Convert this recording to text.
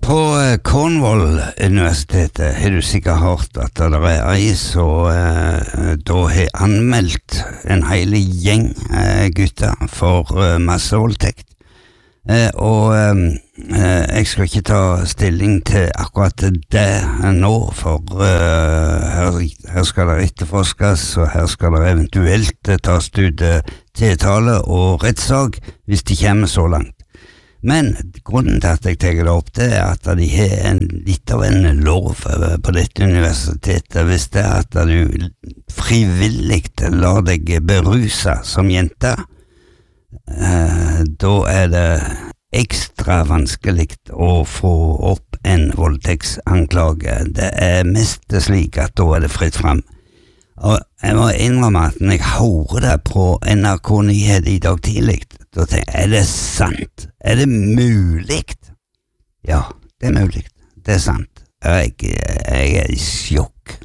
På Cornwall-universitetet har du sikkert hørt at det ei som da har anmeldt en hel gjeng gutter for massevoldtekt. Jeg skal ikke ta stilling til akkurat det nå, for her skal det etterforskes, og her skal det eventuelt tas ut tiltale og rettssak hvis de kommer så langt. Men grunnen til at jeg tar det opp, det at de har litt av en lov på dette universitetet. Hvis det at du frivillig lar deg beruse som jente, da det ekstra vanskelig å få opp en voldtektsanklage. Det mest slik at da det fritt frem. Og jeg må innrømme at når jeg hører det på NRK Nyheter i dag tidlig, da tenker jeg, det sant? Det mulig? Ja, det mulig. Det sant. Jeg i sjokk